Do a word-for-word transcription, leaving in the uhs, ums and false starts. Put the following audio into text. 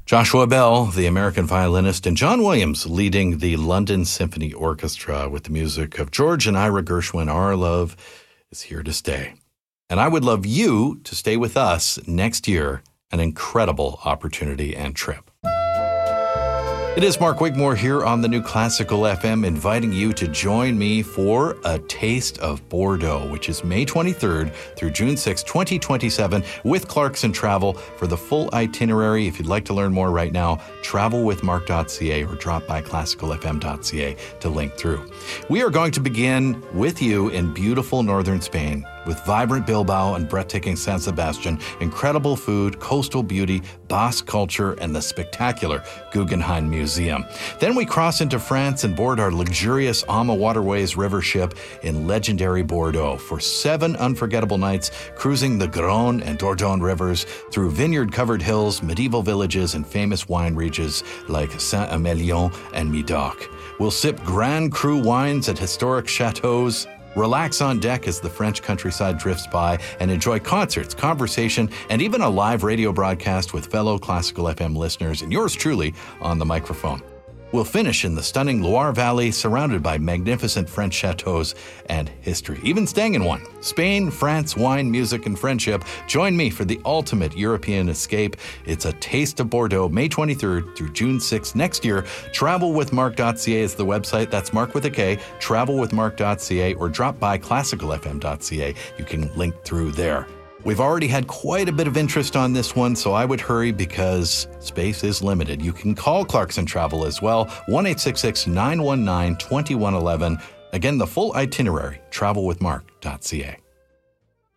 Joshua Bell, the American violinist, and John Williams leading the London Symphony Orchestra with the music of George and Ira Gershwin. Our love is here to stay. And I would love you to stay with us next year, an incredible opportunity and trip. It is Mark Wigmore here on the New Classical F M, inviting you to join me for A Taste of Bordeaux, which is May twenty-third through June sixth, twenty twenty-seven, with Clarkson Travel. For the full itinerary, if you'd like to learn more right now, travel with mark dot c a or drop by classical f m dot c a to link through. We are going to begin with you in beautiful northern Spain, with vibrant Bilbao and breathtaking San Sebastian, incredible food, coastal beauty, Basque culture, and the spectacular Guggenheim Museum. Then we cross into France and board our luxurious Ama Waterways river ship in legendary Bordeaux for seven unforgettable nights, cruising the Garonne and Dordogne rivers through vineyard-covered hills, medieval villages, and famous wine regions like Saint-Emilion and Medoc. We'll sip Grand Cru wines at historic chateaus, relax on deck as the French countryside drifts by, and enjoy concerts, conversation, and even a live radio broadcast with fellow Classical F M listeners and yours truly on the microphone. We'll finish in the stunning Loire Valley, surrounded by magnificent French chateaus and history, even staying in one. Spain, France, wine, music, and friendship. Join me for the ultimate European escape. It's A Taste of Bordeaux, May twenty-third through June sixth next year. travel with mark dot c a is the website. That's Mark with a K. travel with mark dot c a, or drop by classical f m dot c a. You can link through there. We've already had quite a bit of interest on this one, so I would hurry because space is limited. You can call Clarkson Travel as well, one eight six six, nine one nine, two one one one. Again, the full itinerary, travel with mark dot c a.